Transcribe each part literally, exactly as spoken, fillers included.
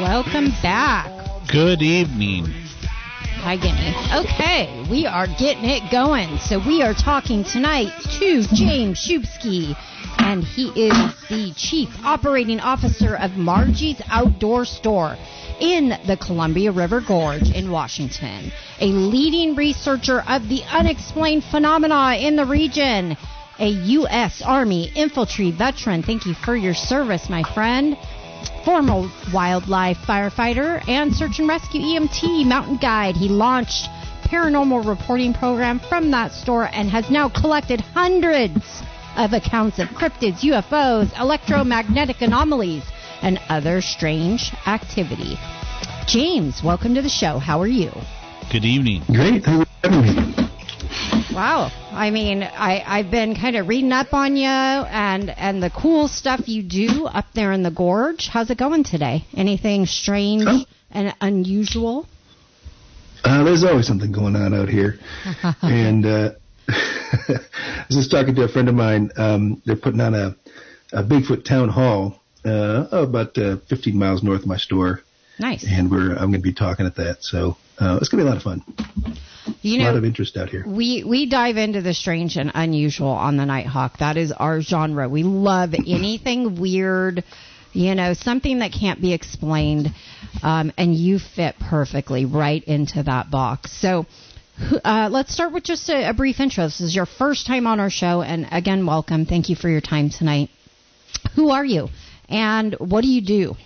welcome back. Good evening. Hi, Guinea. Okay, we are getting it going. So we are talking tonight to James Shupsky, and he is the Chief Operating Officer of Margie's Outdoor Store in the Columbia River Gorge in Washington, a leading researcher of the unexplained phenomena in the region, a U S Army infantry veteran. Thank you for your service, my friend. Former wildlife firefighter and search and rescue E M T mountain guide. He launched paranormal reporting program from that store and has now collected hundreds of accounts of cryptids, U F Os, electromagnetic anomalies, and other strange activity. James, welcome to the show. How are you? Good evening. Great. Thank you for having me. Wow. I mean, I, I've been kind of reading up on you and, and the cool stuff you do up there in the gorge. How's it going today? Anything strange oh. and unusual? Uh, there's always something going on out here. and uh, I was just talking to a friend of mine. Um, they're putting on a, a Bigfoot town hall uh, about uh, fifteen miles north of my store. Nice. And we're I'm going to be talking at that. So uh, it's going to be a lot of fun. You know, a lot of interest out here. We we dive into the strange and unusual on the Nighthawk. That is our genre. We love anything weird, you know, something that can't be explained, um, and you fit perfectly right into that box. So uh, let's start with just a, a brief intro. This is your first time on our show, and again, welcome. Thank you for your time tonight. Who are you, and what do you do?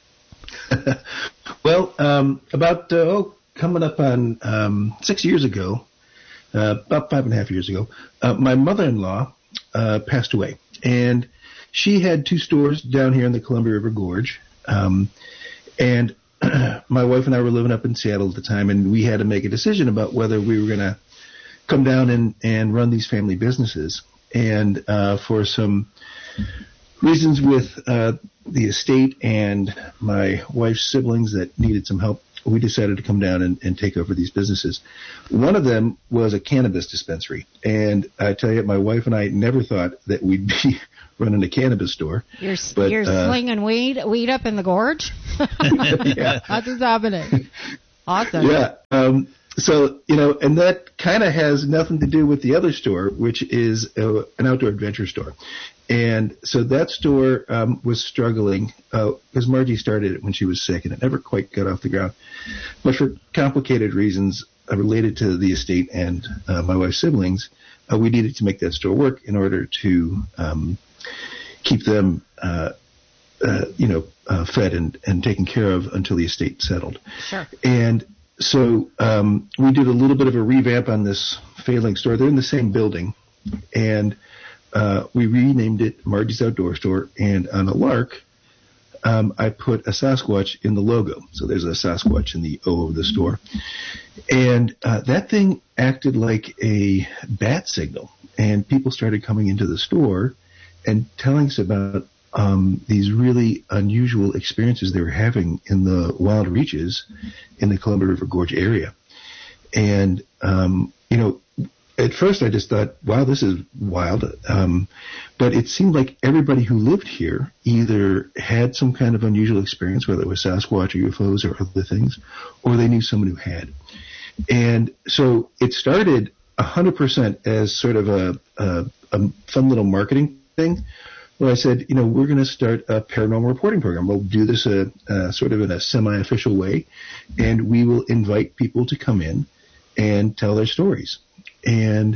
well, um, about uh, oh. Coming up on um, six years ago, uh, about five and a half years ago, uh, my mother-in-law uh, passed away. And she had two stores down here in the Columbia River Gorge. Um, and my wife and I were living up in Seattle at the time, and we had to make a decision about whether we were going to come down and, and run these family businesses. And uh, for some reasons with uh, the estate and my wife's siblings that needed some help, we decided to come down and, and take over these businesses. One of them was a cannabis dispensary. And I tell you, my wife and I never thought that we'd be running a cannabis store. You're, but, you're uh, slinging weed weed up in the gorge? Yeah. That's what's happening. Awesome. Yeah. Um, so, you know, and that kind of has nothing to do with the other store, which is uh, an outdoor adventure store. And so that store um, was struggling because uh, Margie started it when she was sick, and it never quite got off the ground. But for complicated reasons uh, related to the estate and uh, my wife's siblings, uh, we needed to make that store work in order to um, keep them, uh, uh, you know, uh, fed and, and taken care of until the estate settled. Sure. And so um, we did a little bit of a revamp on this failing store. They're in the same building, and Uh, we renamed it Margie's Outdoor Store, and on a lark, um, I put a Sasquatch in the logo. So there's a Sasquatch in the O of the store. And uh, that thing acted like a bat signal, and people started coming into the store and telling us about um, these really unusual experiences they were having in the wild reaches in the Columbia River Gorge area. And, um, you know, at first I just thought, wow, this is wild. Um, but it seemed like everybody who lived here either had some kind of unusual experience, whether it was Sasquatch or U F Os or other things, or they knew someone who had. And so it started one hundred percent as sort of a, a, a fun little marketing thing, where I said, you know, we're going to start a paranormal reporting program. We'll do this a, a sort of in a semi-official way, and we will invite people to come in and tell their stories. And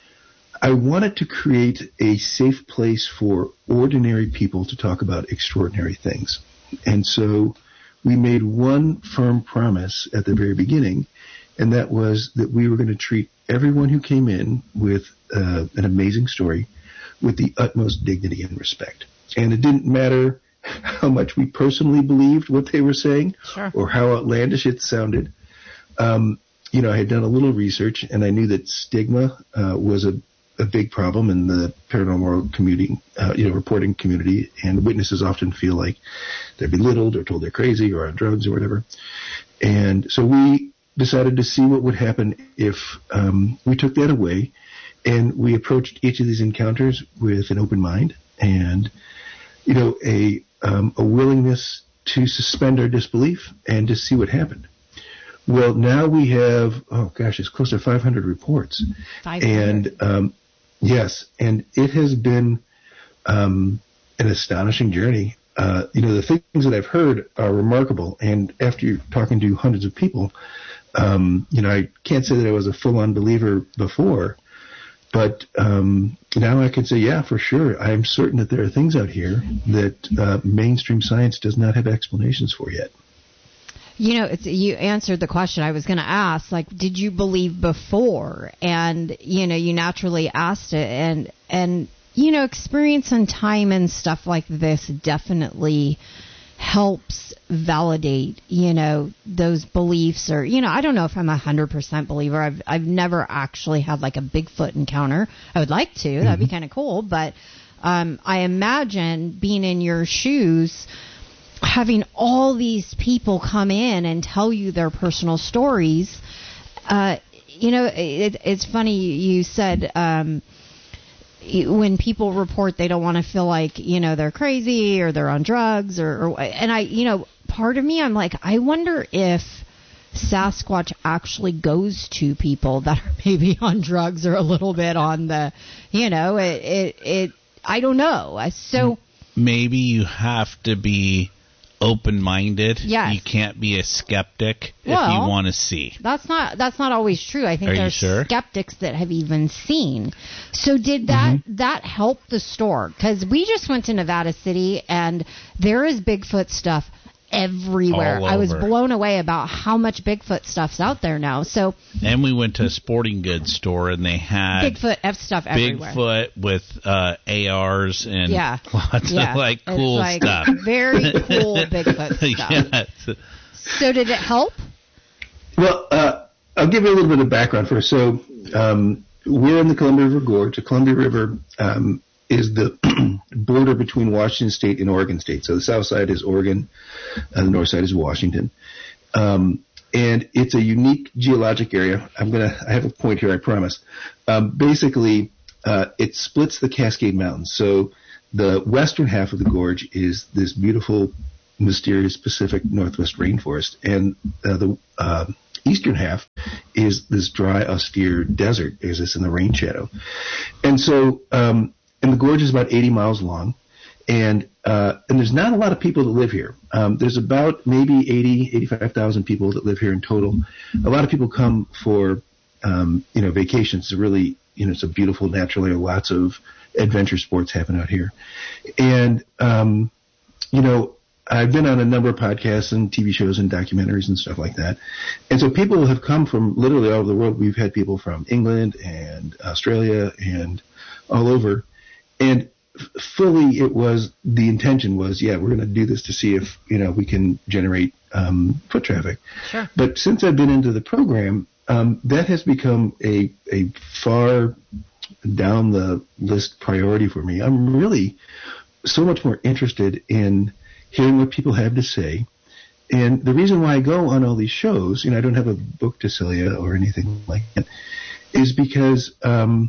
I wanted to create a safe place for ordinary people to talk about extraordinary things. And so we made one firm promise at the very beginning, and that was that we were going to treat everyone who came in with uh, an amazing story with the utmost dignity and respect. And it didn't matter how much we personally believed what they were saying, sure, or how outlandish it sounded. Um, You know, I had done a little research, and I knew that stigma uh, was a, a big problem in the paranormal community, uh, you know, reporting community, and witnesses often feel like they're belittled or told they're crazy or on drugs or whatever. And so we decided to see what would happen if um, we took that away, and we approached each of these encounters with an open mind and, you know, a um, a willingness to suspend our disbelief and to see what happened. Well, now we have, oh gosh, it's close to five hundred reports. five hundred. And, um, yes, and it has been um, an astonishing journey. Uh, you know, the things that I've heard are remarkable. And after you're talking to hundreds of people, um, you know, I can't say that I was a full-on believer before, but um, now I can say, yeah, for sure. I'm certain that there are things out here that uh, mainstream science does not have explanations for yet. You know, it's, you answered the question I was going to ask. Like, did you believe before? And, you know, you naturally asked it. And, and you know, experience and time and stuff like this definitely helps validate, you know, those beliefs. Or, you know, I don't know if I'm a one hundred percent believer. I've I've never actually had, like, a Bigfoot encounter. I would like to. That'd be kind of cool. But um, I imagine being in your shoes, having all these people come in and tell you their personal stories. Uh, you know, it, it's funny you said um, when people report they don't want to feel like, you know, they're crazy or they're on drugs or, or and I, you know, part of me, I'm like, I wonder if Sasquatch actually goes to people that are maybe on drugs or a little bit on the, you know, it, it, it I don't know. So maybe you have to be open-minded. Yes. You can't be a skeptic well, if you want to see. That's not that's not always true. I think Are there's sure? skeptics that have even seen. So did that mm-hmm. that help the store? Because we just went to Nevada City and there is Bigfoot stuff everywhere. All I was over. blown away about how much Bigfoot stuff's out there now. So and we went to a sporting goods store and they had Bigfoot F stuff everywhere. Bigfoot with uh, A Rs and yeah. lots yeah. of like cool it's like stuff. Very cool Bigfoot stuff. Yes. So did it help? Well, uh, I'll give you a little bit of background first. So um, we're in the Columbia River Gorge. The Columbia River um, is the border between Washington State and Oregon State. So the south side is Oregon, and the north side is Washington. Um, and it's a unique geologic area. I'm gonna. I have a point here, I promise. Um, basically, uh, it splits the Cascade Mountains. So the western half of the gorge is this beautiful, mysterious Pacific Northwest rainforest, and uh, the uh, eastern half is this dry, austere desert. Is this in the rain shadow? And so. Um, And the gorge is about eighty miles long, and uh, and there's not a lot of people that live here. Um, there's about maybe eighty, eighty-five thousand people that live here in total. A lot of people come for, um, you know, vacations. It's really, you know, it's a beautiful natural area. Lots of adventure sports happen out here. And, um, you know, I've been on a number of podcasts and T V shows and documentaries and stuff like that. And so people have come from literally all over the world. We've had people from England and Australia and all over. And fully, it was the intention was, yeah, we're going to do this to see if, you know, we can generate um, foot traffic. Sure. But since I've been into the program, um, that has become a a far down the list priority for me. I'm really so much more interested in hearing what people have to say. And the reason why I go on all these shows, you know, I don't have a book to sell you or anything like that, is because um,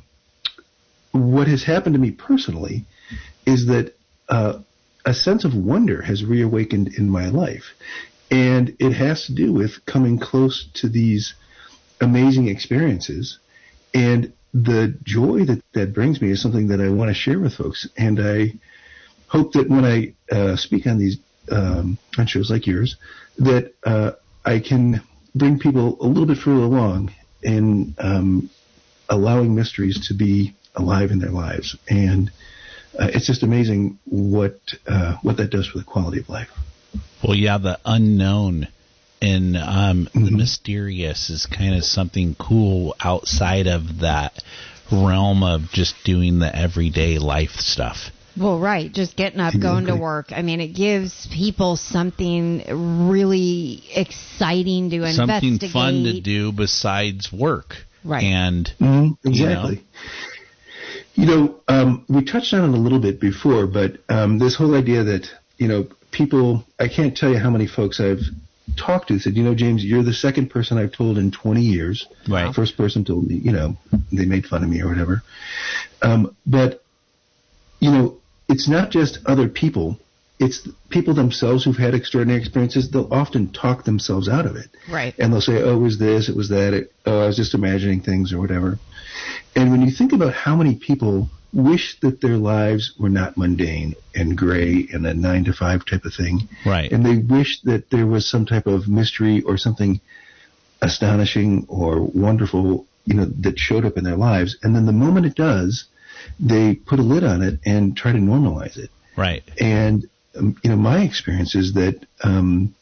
what has happened to me personally is that uh, a sense of wonder has reawakened in my life. And it has to do with coming close to these amazing experiences. And the joy that that brings me is something that I want to share with folks. And I hope that when I uh, speak on these um, on shows like yours, that uh, I can bring people a little bit further along in um, allowing mysteries to be alive in their lives. And uh, it's just amazing what uh, what that does for the quality of life. Well, yeah, the unknown and um, mm-hmm. the mysterious is kind of something cool outside of that realm of just doing the everyday life stuff. Well, right. Just getting up, going to work. I mean, it gives people something really exciting to something investigate. Something fun to do besides work. Right. And, mm-hmm. Exactly. You know, you know um, we touched on it a little bit before, but um, this whole idea that, you know, people, I can't tell you how many folks I've talked to said, you know, James, you're the second person I've told in twenty years. Right. First person told me, you know, they made fun of me or whatever. Um, but, you know, it's not just other people it's people themselves who've had extraordinary experiences. They'll often talk themselves out of it. Right. And they'll say, oh, it was this, it was that, it, oh, I was just imagining things or whatever. And when you think about how many people wish that their lives were not mundane and gray and a nine to five type of thing. Right. And they wish that there was some type of mystery or something astonishing or wonderful, you know, that showed up in their lives. And then the moment it does, they put a lid on it and try to normalize it. Right. And, um, you know, my experience is that um,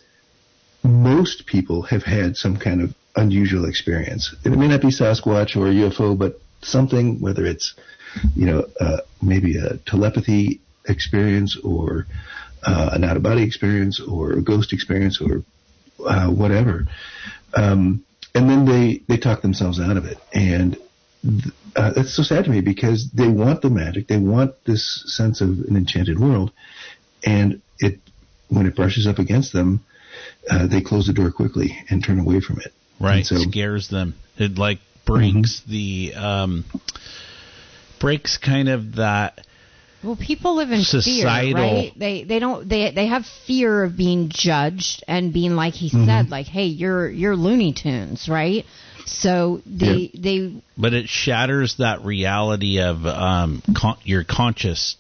most people have had some kind of unusual experience. And it may not be Sasquatch or a U F O, but something, whether it's, you know, uh, maybe a telepathy experience or uh, an out-of-body experience or a ghost experience or uh, whatever. Um, and then they, they talk themselves out of it. And th- uh, that's so sad to me because they want the magic. They want this sense of an enchanted world. And it, when it brushes up against them, uh, they close the door quickly and turn away from it. Right. So, scares them. It like breaks mm-hmm. the, um, breaks kind of that. Well, people live in societal fear, right? They they don't they they have fear of being judged and being like he mm-hmm. said, like, hey, you're you're Looney Tunes, right? So they yeah. they. But it shatters that reality of um con- your conscious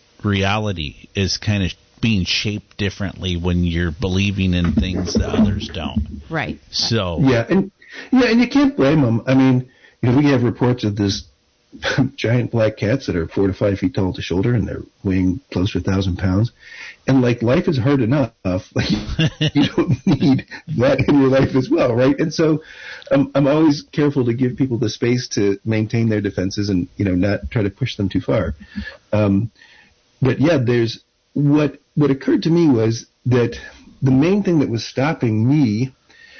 reality is kind of being shaped differently when you're believing in things that others don't. Right. So yeah, and yeah, and you can't blame them. I mean, you know, we have reports of this giant black cats that are four to five feet tall at the shoulder and they're weighing close to a thousand pounds. And like life is hard enough. Like you don't need that in your life as well, right? And so um, I'm always careful to give people the space to maintain their defenses and, you know, not try to push them too far. Um, but yeah, there's what, what occurred to me was that the main thing that was stopping me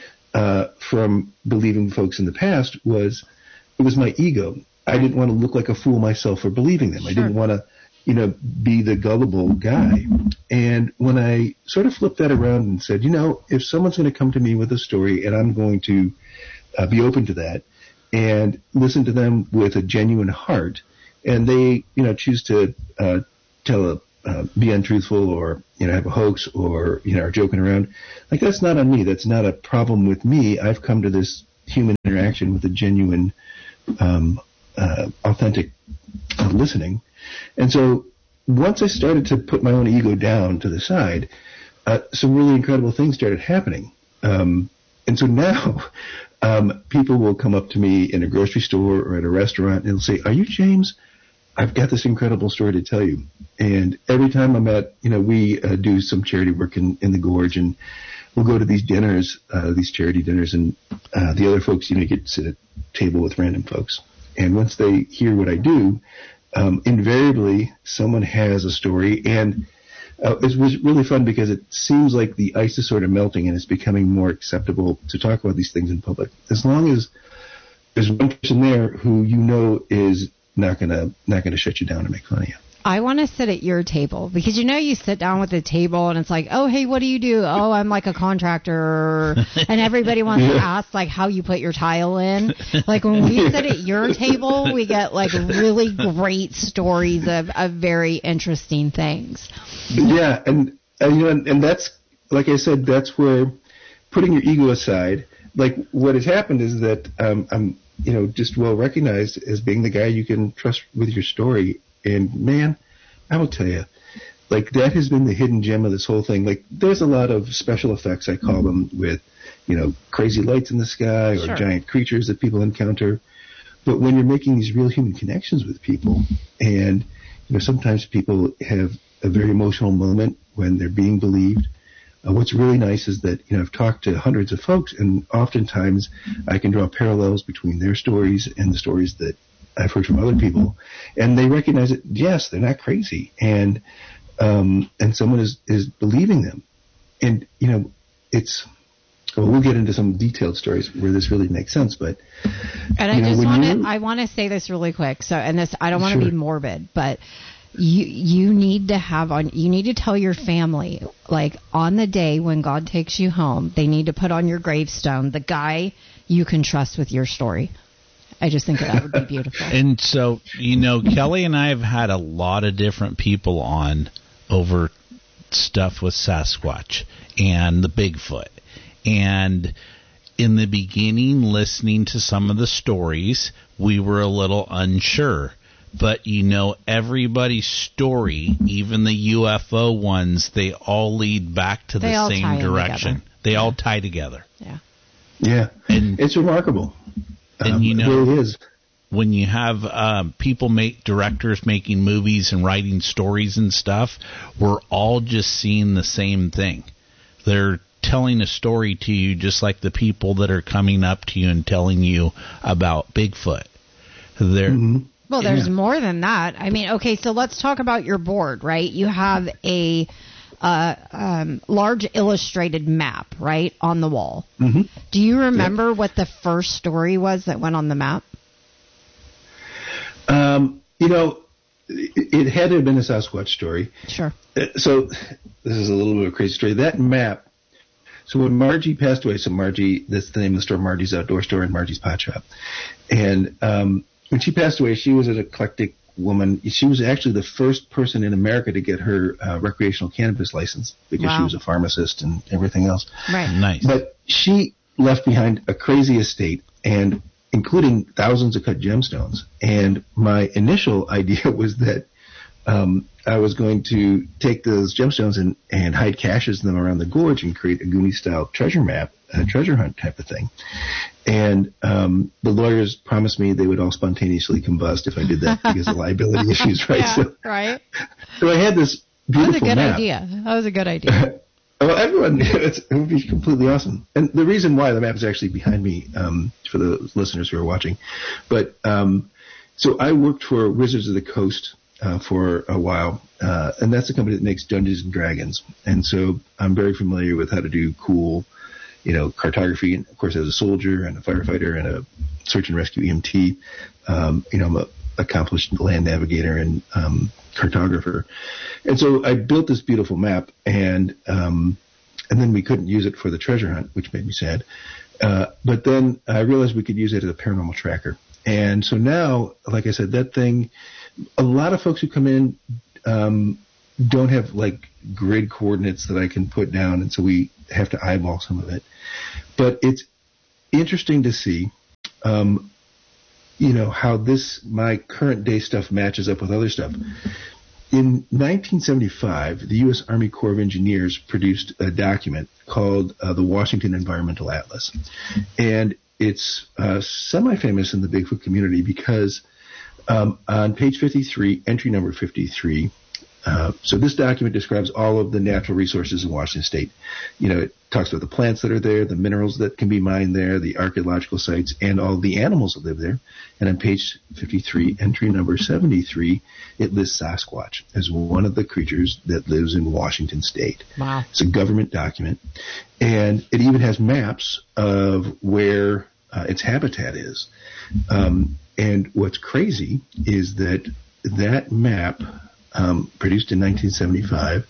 uh, from believing folks in the past was it was my ego. I didn't want to look like a fool myself for believing them. Sure. I didn't want to, you know, be the gullible guy. And when I sort of flipped that around and said, you know, if someone's going to come to me with a story and I'm going to uh, be open to that and listen to them with a genuine heart, and they, you know, choose to uh, tell a, uh, be untruthful or, you know, have a hoax or, you know, are joking around, like that's not on me. That's not a problem with me. I've come to this human interaction with a genuine um Uh, authentic uh, listening. And so once I started to put my own ego down to the side, uh, some really incredible things started happening. Um, and so now um, people will come up to me in a grocery store or at a restaurant and they'll say, are you James? I've got this incredible story to tell you. And every time I'm at, you know, we uh, do some charity work in, in the Gorge and we'll go to these dinners, uh, these charity dinners, and uh, the other folks, you know, get to sit at a table with random folks. And once they hear what I do, um, invariably someone has a story. And uh, it was really fun because it seems like the ice is sort of melting and it's becoming more acceptable to talk about these things in public. As long as there's one person there who you know is not gonna not gonna shut you down and make fun of you. I want to sit at your table because, you know, you sit down with the table and it's like, oh, hey, what do you do? Oh, I'm like a contractor. And everybody wants yeah. to ask, like, how you put your tile in. Like, when we sit at your table, we get, like, really great stories of, of very interesting things. Yeah, and, and, you know, and, and that's, like I said, that's where putting your ego aside, like, what has happened is that um, I'm, you know, just well recognized as being the guy you can trust with your story. And man, I will tell you, like that has been the hidden gem of this whole thing. Like there's a lot of special effects, I call them, with, you know, crazy lights in the sky or sure. giant creatures that people encounter. But when you're making these real human connections with people, and, you know, sometimes people have a very emotional moment when they're being believed. Uh, what's really nice is that, you know, I've talked to hundreds of folks, and oftentimes I can draw parallels between their stories and the stories that I've heard from other people, and they recognize that, yes, they're not crazy, and um, and someone is, is believing them. And, you know, it's, well, we'll get into some detailed stories where this really makes sense, but. And I know, just want to, I want to say this really quick. So, and this, I don't want to sure. be morbid, but you, you need to have on, you need to tell your family, like on the day when God takes you home, they need to put on your gravestone the guy you can trust with your story. I just think that, that would be beautiful. And so, you know, Kelly and I have had a lot of different people on over stuff with Sasquatch and the Bigfoot. And in the beginning, listening to some of the stories, we were a little unsure. But, you know, everybody's story, even the U F O ones, they all lead back to They the all same tie in direction. together. They Yeah. all tie together. Yeah. Yeah, And- it's remarkable. And, Um, you know- it really is. When you have um, people make directors making movies and writing stories and stuff, we're all just seeing the same thing. They're telling a story to you just like the people that are coming up to you and telling you about Bigfoot. They're Mm-hmm. Well, there's Yeah. more than that. I mean, okay, so let's talk about your board, right? You have a uh, um, large illustrated map, right, on the wall. Mm-hmm. Do you remember what the first story was that went on the map? Um, you know, it, it had to have been a Sasquatch story. Sure. Uh, So this is a little bit of a crazy story. That map. So when Margie passed away, so Margie, that's the name of the store, Margie's Outdoor Store and Margie's Pot Shop. And um, when she passed away, she was an eclectic woman. She was actually the first person in America to get her uh, recreational cannabis license because Wow. she was a pharmacist and everything else. Right. nice. But she left behind a crazy estate, and including thousands of cut gemstones. And my initial idea was that um, I was going to take those gemstones and, and hide caches in them around the gorge and create a Goonie-style treasure map, a treasure hunt type of thing. And um, the lawyers promised me they would all spontaneously combust if I did that because of liability issues, right? Yeah, So, right. so I had this That was beautiful a good map. idea. That was a good idea. Well, everyone, it's, it would be completely awesome. And the reason why the map is actually behind me, um, for the listeners who are watching, but um, so I worked for Wizards of the Coast uh, for a while, uh, and that's the company that makes Dungeons and Dragons. And so I'm very familiar with how to do cool, you know, cartography. And of course, as a soldier and a firefighter and a search and rescue E M T, um, you know, I'm a accomplished land navigator and um, cartographer. And so I built this beautiful map, and um, and then we couldn't use it for the treasure hunt, which made me sad. Uh, but then I realized we could use it as a paranormal tracker. And so now, like I said, that thing, a lot of folks who come in um, don't have like grid coordinates that I can put down, and so we have to eyeball some of it. But it's interesting to see um, you know, how this, my current day stuff matches up with other stuff. In nineteen seventy-five, the U S Army Corps of Engineers produced a document called uh, the Washington Environmental Atlas. And it's uh, semi-famous in the Bigfoot community because um, on page fifty-three, entry number fifty-three, Uh, so this document describes all of the natural resources in Washington State. You know, it talks about the plants that are there, the minerals that can be mined there, the archaeological sites, and all the animals that live there. And on page fifty-three, entry number seventy-three, it lists Sasquatch as one of the creatures that lives in Washington State. Wow. It's a government document. And it even has maps of where uh, its habitat is. Um, and what's crazy is that that map, Um, produced in nineteen seventy-five,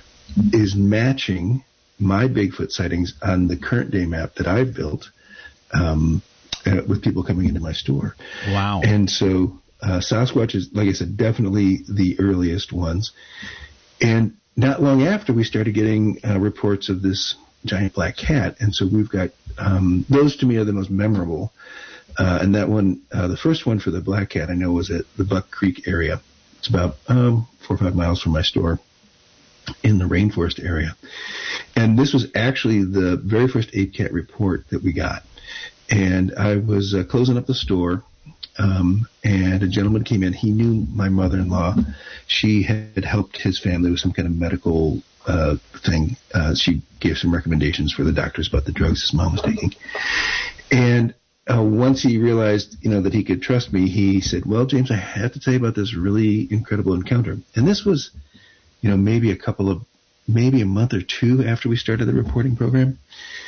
is matching my Bigfoot sightings on the current day map that I've built um, uh, with people coming into my store. Wow. And so uh, Sasquatch is, like I said, definitely the earliest ones. And not long after, we started getting uh, reports of this giant black cat. And so we've got, um, those to me are the most memorable. Uh, and that one, uh, the first one for the black cat I know was at the Buck Creek area. It's about um, four or five miles from my store in the rainforest area. And this was actually the very first ape cat report that we got. And I was uh, closing up the store, um, and a gentleman came in. He knew my mother-in-law. She had helped his family with some kind of medical uh, thing. Uh, she gave some recommendations for the doctors about the drugs his mom was taking. And Uh, once he realized, you know, that he could trust me, he said, well, James, I have to tell you about this really incredible encounter. And this was, you know, maybe a couple of, maybe a month or two after we started the reporting program.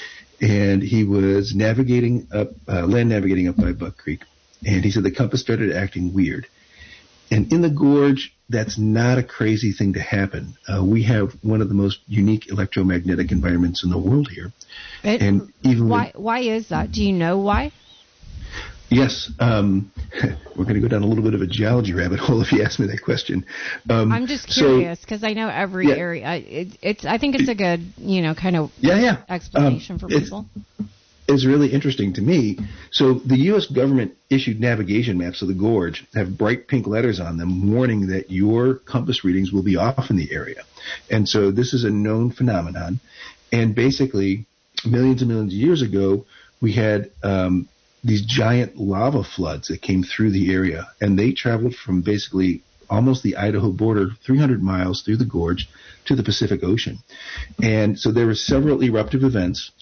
And he was navigating up, uh, land navigating up by Buck Creek. And he said the compass started acting weird. And in the gorge, that's not a crazy thing to happen. Uh, we have one of the most unique electromagnetic environments in the world here. It, and even why, why is that? Do you know why? Yes. Um, we're going to go down a little bit of a geology rabbit hole if you ask me that question. Um, I'm just curious because so, I know every yeah. area. It, it's. I think it's a good, you know, kind of yeah, yeah. explanation um, for people. It's, it's really interesting to me. So the U S government issued navigation maps of the gorge that have bright pink letters on them warning that your compass readings will be off in the area. And so this is a known phenomenon. And basically, millions and millions of years ago, we had um, these giant lava floods that came through the area. And they traveled from basically almost the Idaho border, three hundred miles through the gorge to the Pacific Ocean. And so there were several eruptive events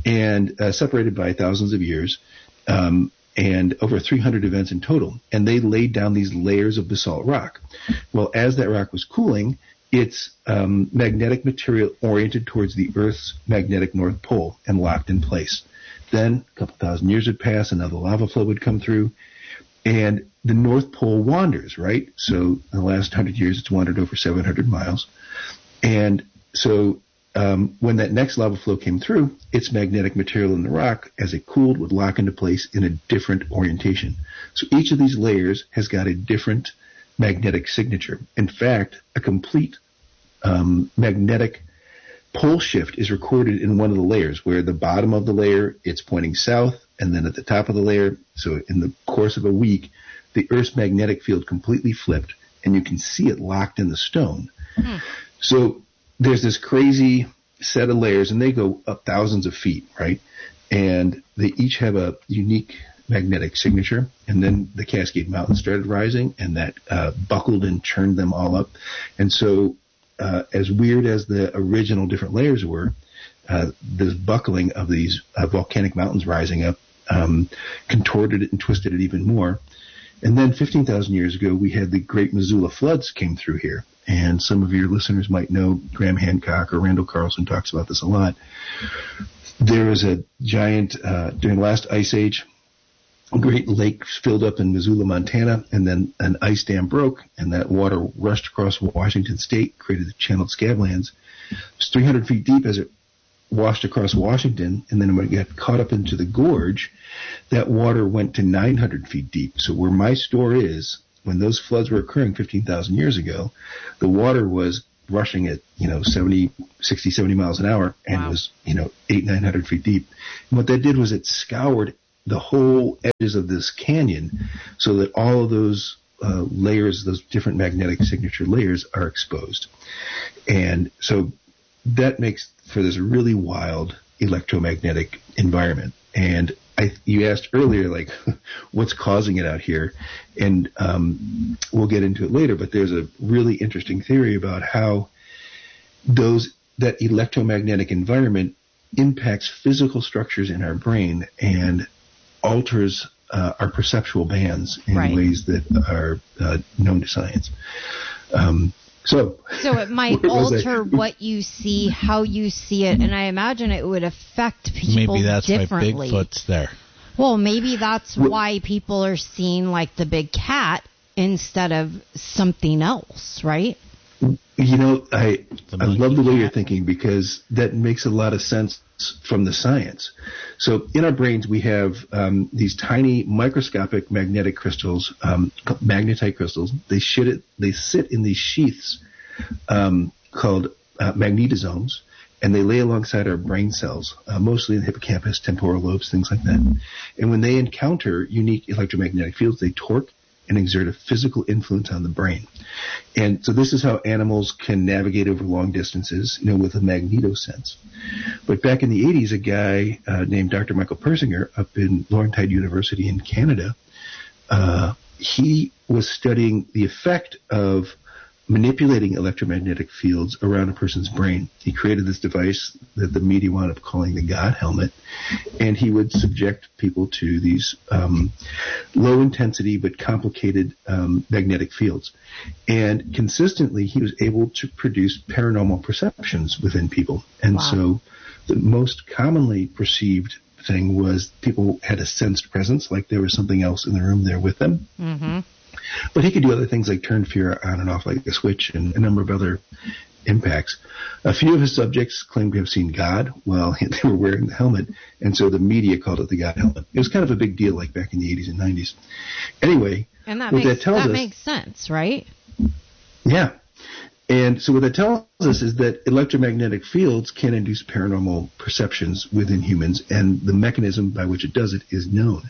and uh, separated by thousands of years, um, and over three hundred events in total. And they laid down these layers of basalt rock. Well, as that rock was cooling, its um, magnetic material oriented towards the Earth's magnetic North Pole and locked in place. Then a couple thousand years would pass, another lava flow would come through, and the North Pole wanders, right? So in the last hundred years, it's wandered over seven hundred miles. And so Um, when that next lava flow came through, its magnetic material in the rock, as it cooled, would lock into place in a different orientation. So each of these layers has got a different magnetic signature. In fact, a complete um, magnetic pole shift is recorded in one of the layers, where the bottom of the layer, it's pointing south, and then at the top of the layer, so in the course of a week, the Earth's magnetic field completely flipped, and you can see it locked in the stone. Hmm. So there's this crazy set of layers, and they go up thousands of feet, right? And they each have a unique magnetic signature. And then the Cascade Mountains started rising, and that uh, buckled and churned them all up. And so uh, as weird as the original different layers were, uh, this buckling of these uh, volcanic mountains rising up um, contorted it and twisted it even more. And then fifteen thousand years ago, we had the Great Missoula floods came through here. And some of your listeners might know Graham Hancock or Randall Carlson talks about this a lot. There was a giant, uh, during the last ice age, a great lake filled up in Missoula, Montana, and then an ice dam broke, and that water rushed across Washington State, created the channeled scablands. It was three hundred feet deep as it washed across Washington, and then when it got caught up into the gorge, that water went to nine hundred feet deep. So where my store is, when those floods were occurring fifteen thousand years ago, the water was rushing at, you know, seventy, sixty, seventy miles an hour, and wow. was, you know, eight, nine hundred feet deep. And what that did was it scoured the whole edges of this canyon so that all of those uh, layers, those different magnetic signature layers, are exposed. And so that makes for this really wild electromagnetic environment. And I, you asked earlier, like, what's causing it out here? And um, we'll get into it later, but there's a really interesting theory about how those that electromagnetic environment impacts physical structures in our brain and alters uh, our perceptual bands in right. ways that are uh, known to science. Um, so, so it might alter what you see, how you see it, and I imagine it would affect people maybe that's differently. Why Bigfoot's there. Well, maybe that's well, why people are seeing like the big cat instead of something else, right? You know, I I love the way you're thinking, because that makes a lot of sense from the science. So in our brains, we have um, these tiny microscopic magnetic crystals, um, magnetite crystals. They shit it, they sit in these sheaths um, called uh, magnetosomes, and they lay alongside our brain cells, uh, mostly in the hippocampus, temporal lobes, things like that. And when they encounter unique electromagnetic fields, they torque and exert a physical influence on the brain. And so this is how animals can navigate over long distances, you know, with a magnetosense. But back in the eighties, a guy uh, named Doctor Michael Persinger up in Laurentide University in Canada, uh, he was studying the effect of manipulating electromagnetic fields around a person's brain. He created this device that the media wound up calling the God helmet, and he would subject people to these um, low intensity but complicated um, magnetic fields. And consistently, he was able to produce paranormal perceptions within people. And wow. so the most commonly perceived thing was people had a sensed presence, like there was something else in the room there with them. Mm-hmm. But he could do other things like turn fear on and off like a switch, and a number of other impacts. A few of his subjects claimed to have seen God while they were wearing the helmet, and so the media called it the God helmet. It was kind of a big deal, like back in the eighties and nineties. Anyway, and that what makes, that tells that us, makes sense, right? Yeah. And so what that tells us is that electromagnetic fields can induce paranormal perceptions within humans, and the mechanism by which it does it is known.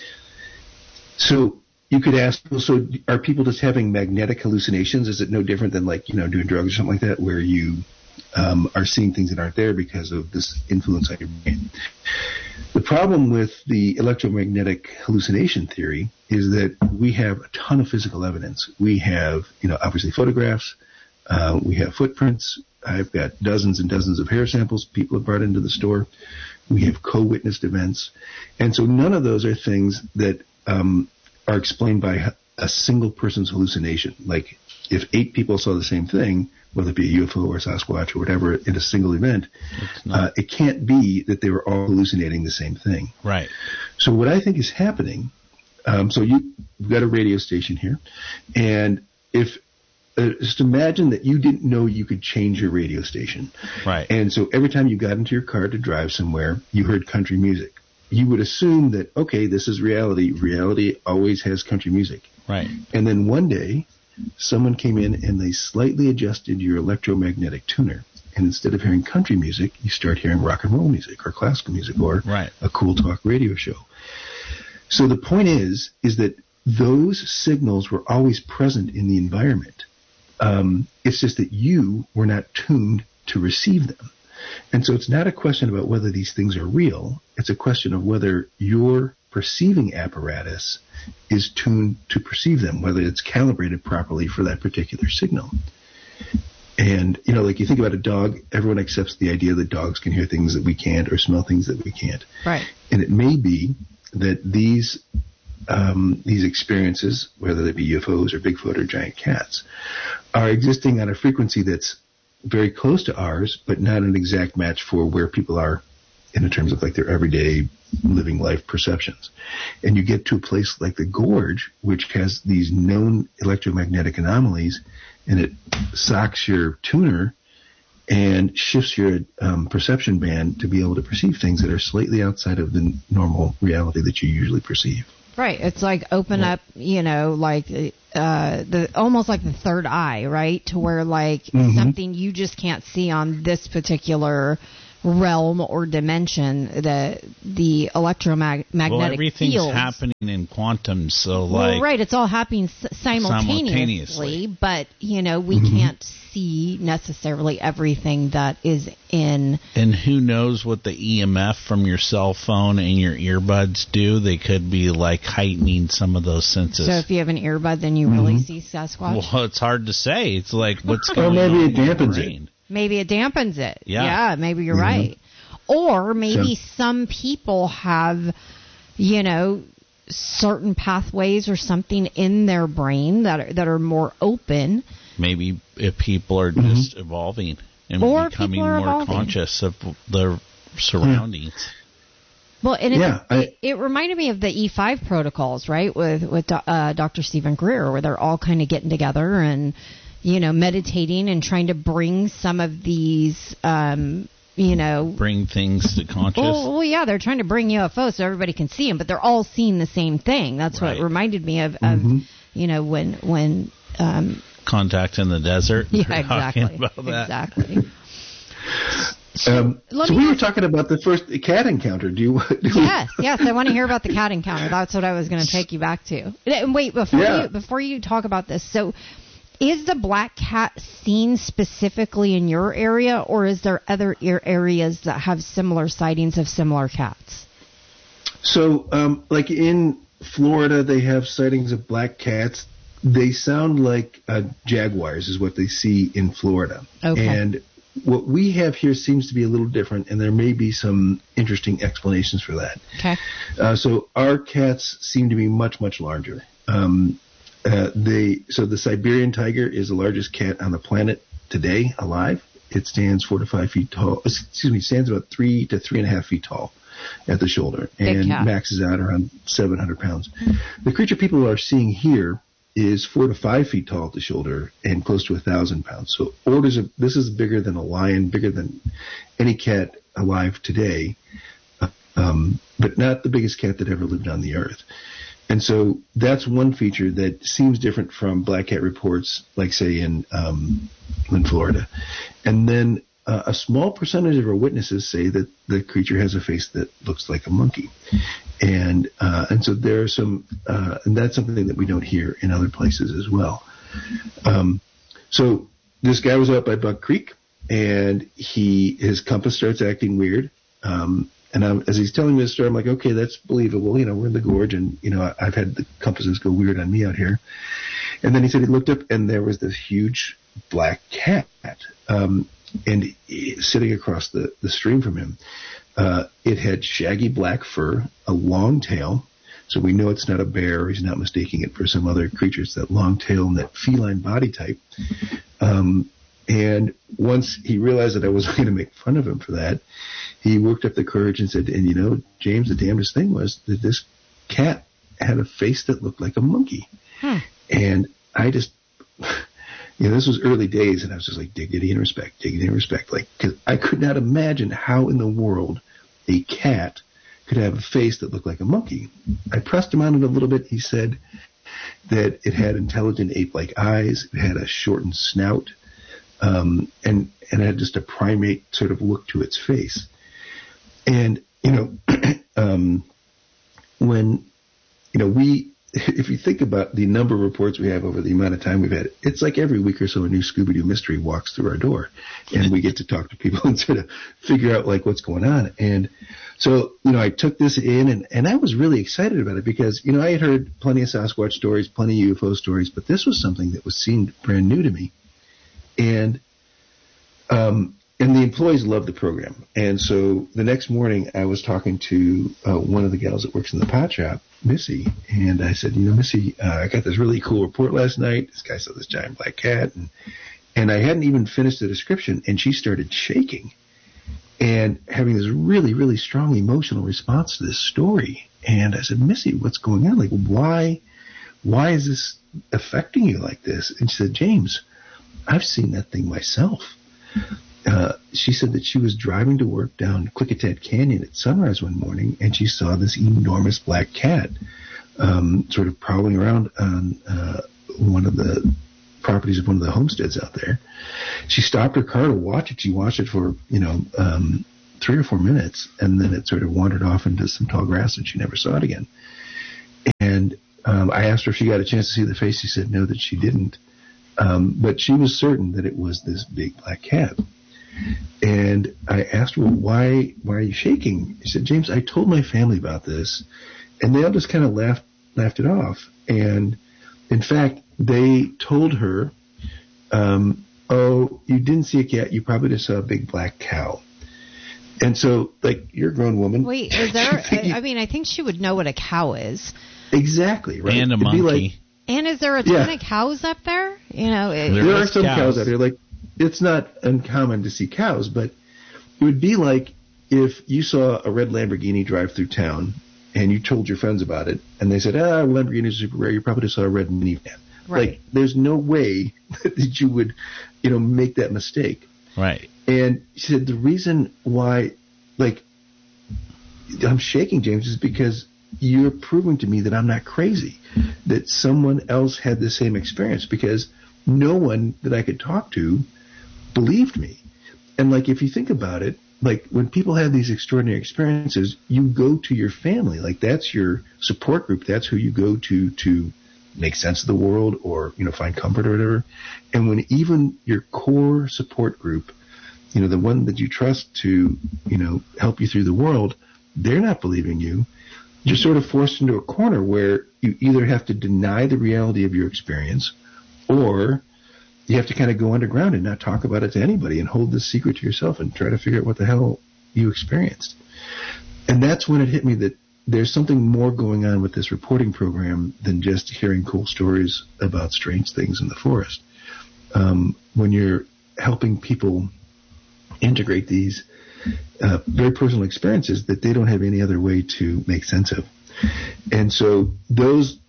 So you could ask, so are people just having magnetic hallucinations? Is it no different than, like, you know, doing drugs or something like that, where you um, are seeing things that aren't there because of this influence on your brain? The problem with the electromagnetic hallucination theory is that we have a ton of physical evidence. We have, you know, obviously photographs. Uh, we have footprints. I've got dozens and dozens of hair samples people have brought into the store. We have co-witnessed events. And so none of those are things that um, are explained by a single person's hallucination. Like, if eight people saw the same thing, whether it be a U F O or a Sasquatch or whatever, in a single event, uh, it can't be that they were all hallucinating the same thing. Right. So what I think is happening, um, so you, you've got a radio station here, and if Uh, just imagine that you didn't know you could change your radio station. Right. And so every time you got into your car to drive somewhere, you heard country music. You would assume that, okay, this is reality. Reality always has country music. Right. And then one day, someone came in and they slightly adjusted your electromagnetic tuner. And instead of hearing country music, you start hearing rock and roll music or classical music or right. a cool talk radio show. So the point is, is that those signals were always present in the environment. Um, it's just that you were not tuned to receive them. And so it's not a question about whether these things are real. It's a question of whether your perceiving apparatus is tuned to perceive them, whether it's calibrated properly for that particular signal. And, you know, like you think about a dog, everyone accepts the idea that dogs can hear things that we can't or smell things that we can't. Right. And it may be that these Um, these experiences, whether they be U F Os or Bigfoot or giant cats, are existing on a frequency that's very close to ours, but not an exact match for where people are in terms of like their everyday living life perceptions. And you get to a place like the Gorge, which has these known electromagnetic anomalies, and it socks your tuner and shifts your um, perception band to be able to perceive things that are slightly outside of the normal reality that you usually perceive. Right. It's like open up, you know, like uh, the almost like the third eye, right? To where like mm-hmm. something you just can't see on this particular realm or dimension, the the electromagnetic well, everything's fields. happening in quantum, so like well, right, it's all happening simultaneously, simultaneously. But you know we mm-hmm. can't see necessarily everything that is in. And who knows what the E M F from your cell phone and your earbuds do? They could be like heightening some of those senses. So if you have an earbud, then you mm-hmm. really see Sasquatch. Well, it's hard to say. It's like what's going on. Or maybe on it dampens it. Maybe it dampens it. Yeah. Yeah, maybe you're mm-hmm. right. Or maybe so. some people have, you know, certain pathways or something in their brain that are, that are more open. Maybe if people are mm-hmm. just evolving and or becoming more evolving. conscious of their surroundings. Yeah. Well, and it, yeah, I, it, it reminded me of the E five protocols, right, with with uh, Doctor Stephen Greer, where they're all kind of getting together and, you know, meditating and trying to bring some of these, um, you know... Bring things to conscious? Well, well, yeah, they're trying to bring U F Os so everybody can see them, but they're all seeing the same thing. That's right. what it reminded me of, of mm-hmm. you know, when... when um, Contact in the desert? Yeah, exactly. About that. Exactly. So, um, so we were talking about the first cat encounter. Do you? Do yes, we... yes. I want to hear about the cat encounter. That's what I was going to take you back to. And wait, before yeah. you before you talk about this, so is the black cat seen specifically in your area, or is there other areas that have similar sightings of similar cats? So, um, like in Florida, they have sightings of black cats. They sound like uh, jaguars, is what they see in Florida. Okay. And what we have here seems to be a little different, and there may be some interesting explanations for that. Okay. Uh, so our cats seem to be much, much larger. Um, uh, they so the Siberian tiger is the largest cat on the planet today, alive. It stands four to five feet tall. Excuse me, stands about three to three and a half feet tall at the shoulder, Big and cat. maxes out around seven hundred pounds. The creature people are seeing here is four to five feet tall at the shoulder and close to a thousand pounds. So orders of, this is bigger than a lion, bigger than any cat alive today, um, but not the biggest cat that ever lived on the earth. And so that's one feature that seems different from black cat reports, like say in um, in Florida. And then uh, a small percentage of our witnesses say that the creature has a face that looks like a monkey. And uh, and so there are some, uh, and that's something that we don't hear in other places as well. Um, so this guy was out by Buck Creek, and he his compass starts acting weird. Um, And I'm, as he's telling me this story, I'm like, okay, that's believable. You know, we're in the gorge, and, you know, I, I've had the compasses go weird on me out here. And then he said he looked up, and there was this huge black cat um, and he, sitting across the, the stream from him. Uh, it had shaggy black fur, a long tail, so we know it's not a bear. He's not mistaking it for some other creature. It's that long tail and that feline body type. Um, and once he realized that I wasn't going to make fun of him for that, he worked up the courage and said, and you know, James, the damnedest thing was that this cat had a face that looked like a monkey. Hmm. And I just, you know, this was early days, and I was just like, dignity and respect, dignity and respect. Like, because I could not imagine how in the world a cat could have a face that looked like a monkey. I pressed him on it a little bit. He said that it had intelligent ape-like eyes, it had a shortened snout, um, and, and it had just a primate sort of look to its face. And, you know, um, when, you know, we, if you think about the number of reports we have over the amount of time we've had, it's like every week or so a new Scooby-Doo mystery walks through our door, and we get to talk to people and sort of figure out, like, what's going on. And so, you know, I took this in, and, and I was really excited about it because, you know, I had heard plenty of Sasquatch stories, plenty of U F O stories, but this was something that was seemed brand new to me. And, um, And the employees loved the program. And so the next morning I was talking to uh, one of the gals that works in the pot shop, Missy, and I said, you know, Missy, uh, I got this really cool report last night. This guy saw this giant black cat. And, and I hadn't even finished the description, and she started shaking and having this really, really strong emotional response to this story. And I said, Missy, what's going on? Like, why, why is this affecting you like this? And she said, James, I've seen that thing myself. Uh, she said that she was driving to work down Klickitat Canyon at sunrise one morning, and she saw this enormous black cat um, sort of prowling around on uh, one of the properties of one of the homesteads out there. She stopped her car to watch it. She watched it for, you know, um, three or four minutes, and then it sort of wandered off into some tall grass, and she never saw it again. And um, I asked her if she got a chance to see the face. She said no, that she didn't. Um, but she was certain that it was this big black cat. And I asked her, well, why, why are you shaking? She said, James, I told my family about this, and they all just kind of laughed, laughed it off. And in fact, they told her, um, oh, you didn't see a cat. You probably just saw a big black cow. And so, like, you're a grown woman. Wait, is there, I, I mean, I think she would know what a cow is. Exactly, right? And a It'd monkey. Be like, and is there a ton yeah. of cows up there? You know, it, there, there are some cows. cows out there. Like, it's not uncommon to see cows, but it would be like if you saw a red Lamborghini drive through town and you told your friends about it, and they said, ah, Lamborghini's super rare. You probably just saw a red minivan. Right. Like, there's no way that you would, you know, make that mistake. Right. And she said the reason why, like, I'm shaking, James, is because you're proving to me that I'm not crazy, that someone else had the same experience, because no one that I could talk to believed me. And, like, if you think about it, like, when people have these extraordinary experiences, you go to your family. Like, that's your support group. That's who you go to to make sense of the world, or, you know, find comfort or whatever. And when even your core support group, you know, the one that you trust to, you know, help you through the world, they're not believing you, you're sort of forced into a corner where you either have to deny the reality of your experience, or you have to kind of go underground and not talk about it to anybody and hold this secret to yourself and try to figure out what the hell you experienced. And that's when it hit me that there's something more going on with this reporting program than just hearing cool stories about strange things in the forest. Um, when you're helping people integrate these uh, very personal experiences that they don't have any other way to make sense of. And so those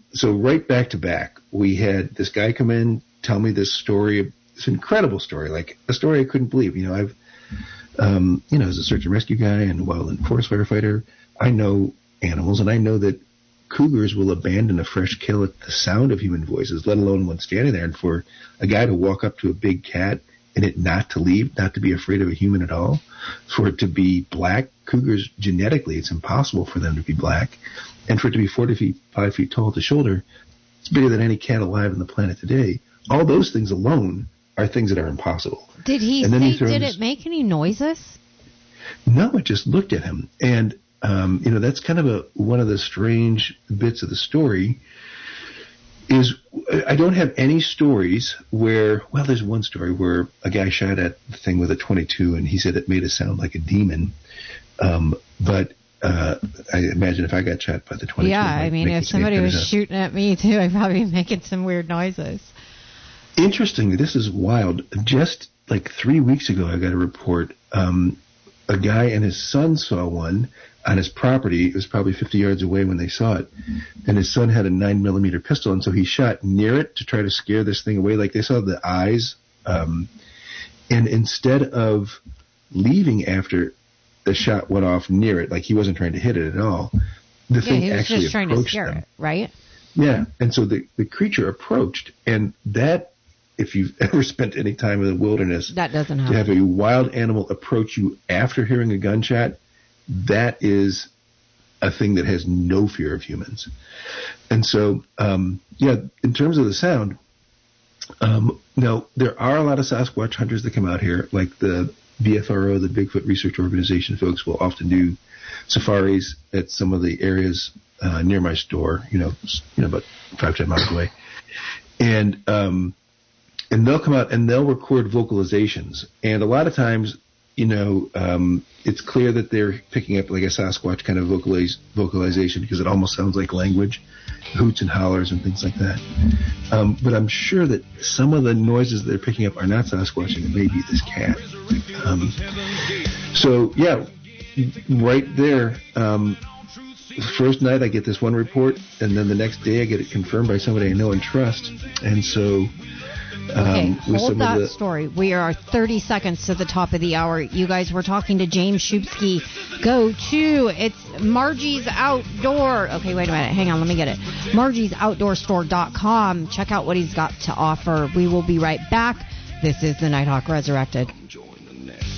so right back to back, we had this guy come in, tell me this story, this incredible story, like a story I couldn't believe. You know, I've, um, you know, as a search and rescue guy and wildland forest firefighter, I know animals, and I know that cougars will abandon a fresh kill at the sound of human voices, let alone when standing there. And for a guy to walk up to a big cat and it not to leave, not to be afraid of a human at all, for it to be black, cougars genetically, it's impossible for them to be black, and for it to be forty feet, five feet tall at the shoulder, it's bigger than any cat alive on the planet today. All those things alone are things that are impossible. Did he and say, he throws, did it make any noises? No, it just looked at him. And Um, you know, that's kind of a one of the strange bits of the story is I don't have any stories where, well, there's one story where a guy shot at the thing with a twenty-two and he said it made it sound like a demon. Um, but uh, I imagine if I got shot by the twenty-two. Yeah, I mean, if somebody was shooting at me too, I'd probably be making some weird noises. Interestingly, this is wild. Just like three weeks ago, I got a report. Um, a guy and his son saw one on his property. It was probably fifty yards away when they saw it. And his son had a nine millimeter pistol. And so he shot near it to try to scare this thing away. Like they saw the eyes. Um, and instead of leaving after the shot went off near it, like he wasn't trying to hit it at all, the yeah, thing he was actually just trying approached to scare them. it, right? Yeah. And so the, the creature approached, and that, if you've ever spent any time in the wilderness, that doesn't happen. To have a wild animal approach you after hearing a gunshot, that is a thing that has no fear of humans. And so, um, yeah, in terms of the sound, um, now there are a lot of Sasquatch hunters that come out here, like the B F R O, the Bigfoot Research Organization folks, will often do safaris at some of the areas uh, near my store, you know, you know, about five, ten miles away. And, um, and they'll come out and they'll record vocalizations. And a lot of times, you know, um, it's clear that they're picking up like a Sasquatch kind of vocaliz- vocalization because it almost sounds like language, hoots and hollers and things like that. Um, but I'm sure that some of the noises they're picking up are not Sasquatch, and it may be this cat. Um, so, yeah, right there, um, first night I get this one report, and then the next day I get it confirmed by somebody I know and trust. And so... Okay, um, hold that the, story. We are thirty seconds to the top of the hour. You guys were talking to James Shupsky. Go to, it's Margie's Outdoor. Okay, wait a minute. Hang on, let me get it. Margie's Outdoor Store dot com. Check out what he's got to offer. We will be right back. This is the Nighthawk Resurrected.